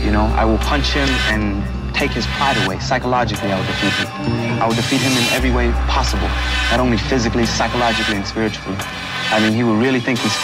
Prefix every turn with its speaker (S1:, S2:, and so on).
S1: You know, I will punch him and take his pride away. Psychologically, I will defeat him. I will defeat him in every way possible, not only physically, psychologically, and spiritually. I mean, he will really think he's